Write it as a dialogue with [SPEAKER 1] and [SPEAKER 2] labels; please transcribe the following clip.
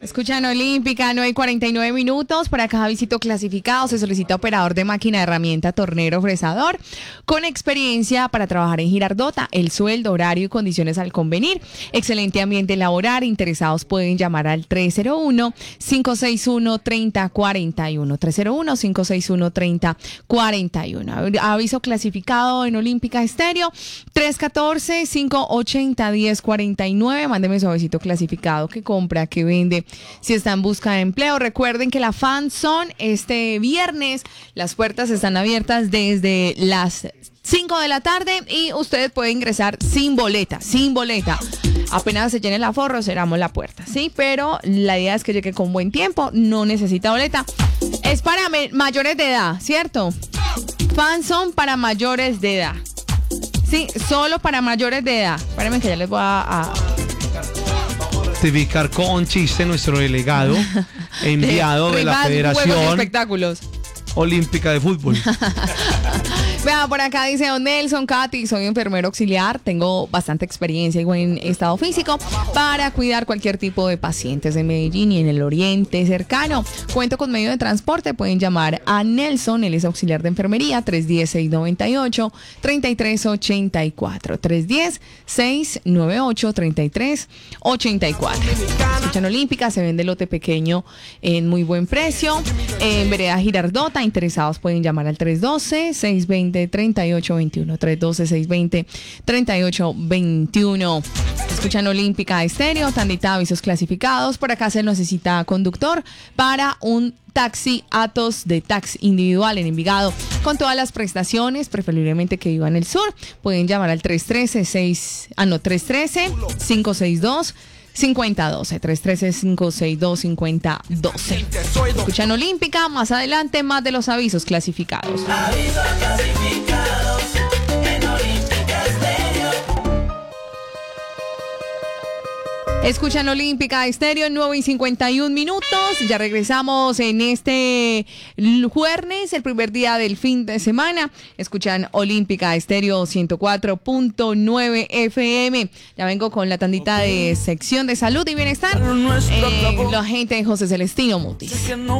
[SPEAKER 1] Escuchan Olímpica, 9:49. Por acá visito clasificado. Se solicita operador de máquina de herramienta, tornero, fresador, con experiencia para trabajar en Girardota. El sueldo, horario y condiciones al convenir. Excelente ambiente laboral. Interesados pueden llamar al 301-561-3041. 301-561-3041. Aviso clasificado en Olímpica Estéreo. 314-580-1049. Mándeme su avisito clasificado que compra, que vende. Si está en busca de empleo, recuerden que la FanZone este viernes, las puertas están abiertas desde las 5 de la tarde y usted puede ingresar sin boleta. Apenas se llene el aforro, cerramos la puerta, ¿sí? Pero la idea es que llegue con buen tiempo, no necesita boleta. Es para mayores de edad, ¿cierto? FanZone para mayores de edad. Sí, solo para mayores de edad. Espérenme que ya les voy a
[SPEAKER 2] certificar con chiste nuestro delegado enviado de la Federación Olímpica de Fútbol.
[SPEAKER 1] Vea, por acá dice don Nelson, Katy, soy enfermero auxiliar, tengo bastante experiencia y buen estado físico para cuidar cualquier tipo de pacientes en Medellín y en el oriente cercano. Cuento con medio de transporte, pueden llamar a Nelson, él es auxiliar de enfermería, 310-698-3384, 310-698-3384. Escuchan Olímpica, se vende lote pequeño en muy buen precio, en vereda Girardota. Interesados pueden llamar al 312-620-3821, 312-620-3821. Escuchan Olímpica Estéreo, tandita avisos clasificados. Por acá se necesita conductor para un taxi Atos de taxi individual en Envigado, con todas las prestaciones, preferiblemente que viva en el sur. Pueden llamar al 313-562-5012, 313-562-5012. Escuchan Olímpica, más adelante más de los avisos clasificados.
[SPEAKER 3] Avisos clasificados en Olímpica Estéreo.
[SPEAKER 1] Escuchan Olímpica Estéreo, 9:51. Ya regresamos en este jueves, el primer día del fin de semana. Escuchan Olímpica Estéreo 104.9 FM. Ya vengo con la tandita de sección de salud y bienestar. La gente de José Celestino Mutis.